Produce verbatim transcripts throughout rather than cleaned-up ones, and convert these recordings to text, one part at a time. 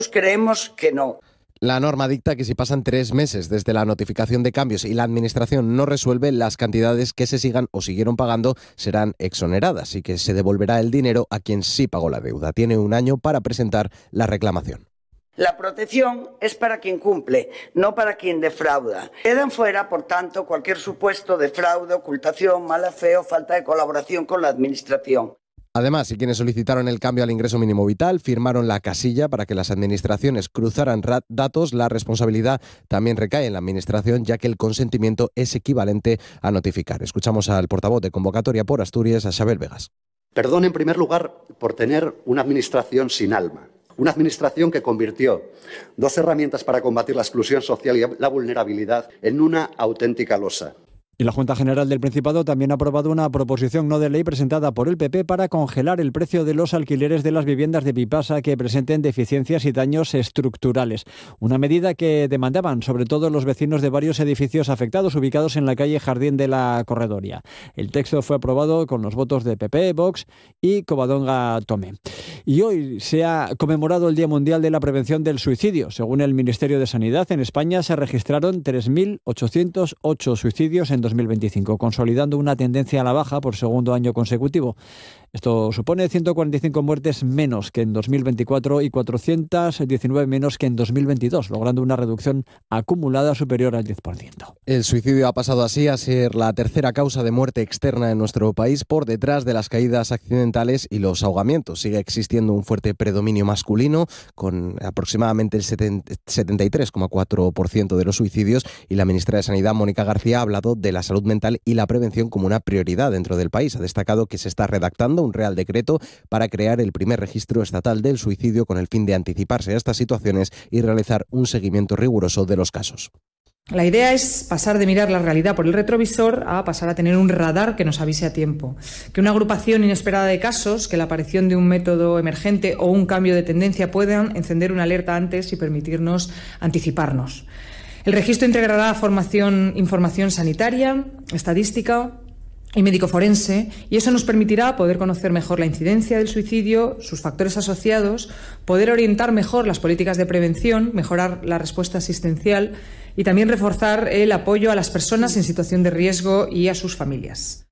Creemos que no. La norma dicta que si pasan tres meses desde la notificación de cambios y la Administración no resuelve, las cantidades que se sigan o siguieron pagando serán exoneradas y que se devolverá el dinero a quien sí pagó la deuda. Tiene un año para presentar la reclamación. La protección es para quien cumple, no para quien defrauda. Quedan fuera, por tanto, cualquier supuesto de fraude, ocultación, mala fe o falta de colaboración con la Administración. Además, si quienes solicitaron el cambio al ingreso mínimo vital firmaron la casilla para que las administraciones cruzaran datos, la responsabilidad también recae en la Administración, ya que el consentimiento es equivalente a notificar. Escuchamos al portavoz de Convocatoria por Asturias, a Xabel Vegas. Perdón, en primer lugar, por tener una Administración sin alma. Una Administración que convirtió dos herramientas para combatir la exclusión social y la vulnerabilidad en una auténtica losa. Y la Junta General del Principado también ha aprobado una proposición no de ley presentada por el P P para congelar el precio de los alquileres de las viviendas de Vipasa que presenten deficiencias y daños estructurales. Una medida que demandaban sobre todo los vecinos de varios edificios afectados ubicados en la calle Jardín de la Corredoria. El texto fue aprobado con los votos de P P, Vox y Covadonga Tomé. Y hoy se ha conmemorado el Día Mundial de la Prevención del Suicidio. Según el Ministerio de Sanidad, en España se registraron tres mil ochocientos ocho suicidios en dos mil veinticinco, consolidando una tendencia a la baja por segundo año consecutivo. Esto supone ciento cuarenta y cinco muertes menos que en dos mil veinticuatro y cuatrocientos diecinueve menos que en dos mil veintidós, logrando una reducción acumulada superior al diez por ciento. El suicidio ha pasado así a ser la tercera causa de muerte externa en nuestro país, por detrás de las caídas accidentales y los ahogamientos. Sigue existiendo un fuerte predominio masculino, con aproximadamente el setenta y tres coma cuatro por ciento de los suicidios, y la ministra de Sanidad, Mónica García, ha hablado de la salud mental y la prevención como una prioridad dentro del país. Ha destacado que se está redactando un Real Decreto para crear el primer registro estatal del suicidio con el fin de anticiparse a estas situaciones y realizar un seguimiento riguroso de los casos. La idea es pasar de mirar la realidad por el retrovisor a pasar a tener un radar que nos avise a tiempo. Que una agrupación inesperada de casos, que la aparición de un método emergente o un cambio de tendencia puedan encender una alerta antes y permitirnos anticiparnos. El registro integrará formación, información sanitaria, estadística y médico forense, y eso nos permitirá poder conocer mejor la incidencia del suicidio, sus factores asociados, poder orientar mejor las políticas de prevención, mejorar la respuesta asistencial y también reforzar el apoyo a las personas en situación de riesgo y a sus familias.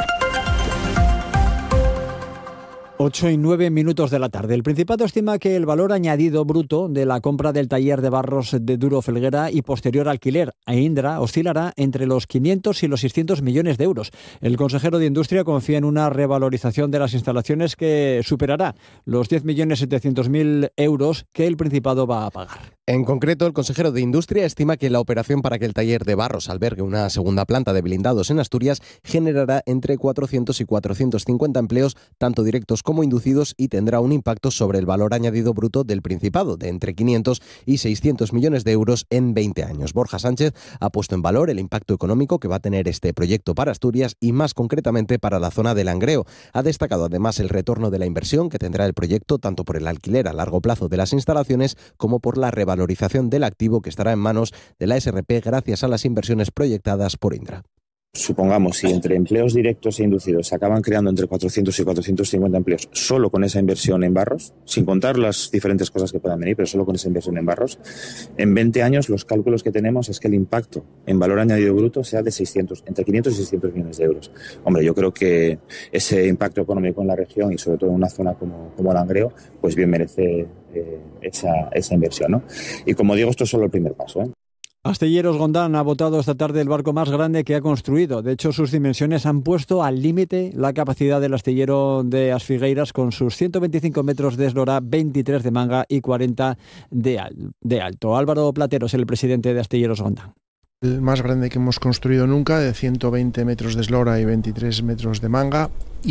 ocho y nueve minutos de la tarde. El Principado estima que el valor añadido bruto de la compra del taller de barros de Duro Felguera y posterior alquiler a Indra oscilará entre los quinientos y los seiscientos millones de euros. El consejero de Industria confía en una revalorización de las instalaciones que superará los diez millones setecientos mil euros que el Principado va a pagar. En concreto, el consejero de Industria estima que la operación para que el taller de barros albergue una segunda planta de blindados en Asturias generará entre cuatrocientos y cuatrocientos cincuenta empleos, tanto directos como inducidos, y tendrá un impacto sobre el valor añadido bruto del Principado de entre quinientos y seiscientos millones de euros en veinte años. Borja Sánchez ha puesto en valor el impacto económico que va a tener este proyecto para Asturias y más concretamente para la zona del Langreo. Ha destacado además el retorno de la inversión que tendrá el proyecto tanto por el alquiler a largo plazo de las instalaciones como por la revalorización del activo que estará en manos de la S R P gracias a las inversiones proyectadas por Indra. Supongamos, si entre empleos directos e inducidos se acaban creando entre cuatrocientos y cuatrocientos cincuenta empleos solo con esa inversión en barros, sin contar las diferentes cosas que puedan venir, pero solo con esa inversión en barros, en veinte años los cálculos que tenemos es que el impacto en valor añadido bruto sea de seiscientos, entre quinientos y seiscientos millones de euros. Hombre, yo creo que ese impacto económico en la región y sobre todo en una zona como, como Langreo, pues bien merece eh, esa, esa inversión, ¿no? Y como digo, esto es solo el primer paso, ¿eh? Astilleros Gondán ha votado esta tarde el barco más grande que ha construido. De hecho, sus dimensiones han puesto al límite la capacidad del astillero de As Figueiras con sus ciento veinticinco metros de eslora, veintitrés de manga y cuarenta de, al- de alto. Álvaro Platero es el presidente de Astilleros Gondán. El más grande que hemos construido nunca, de ciento veinte metros de eslora y veintitrés metros de manga,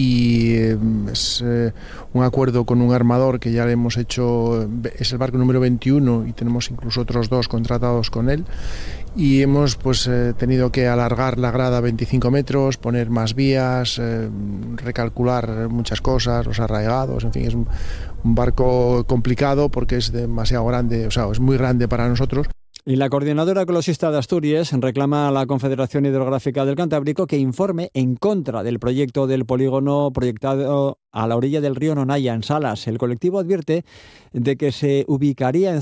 y eh, es eh, un acuerdo con un armador que ya le hemos hecho, es el barco número veintiuno y tenemos incluso otros dos contratados con él, y hemos pues eh, tenido que alargar la grada veinticinco metros, poner más vías, eh, recalcular muchas cosas, los arraigados, en fin, es un, un barco complicado porque es demasiado grande, o sea, es muy grande para nosotros. Y la coordinadora ecologista de Asturias reclama a la Confederación Hidrográfica del Cantábrico que informe en contra del proyecto del polígono proyectado a la orilla del río Nonaya, en Salas. El colectivo advierte de que se ubicaría en